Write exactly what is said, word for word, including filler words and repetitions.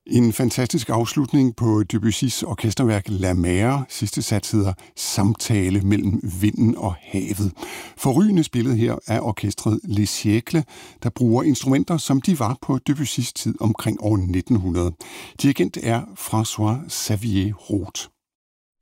En fantastisk afslutning på Debussys orkesterværk La Mer. Sidste sats hedder Samtale mellem vinden og havet. Forrygende spillet her af orkestret Les Siècles, der bruger instrumenter, som de var på Debussys tid omkring år nitten hundrede. Dirigent er François Xavier Roth.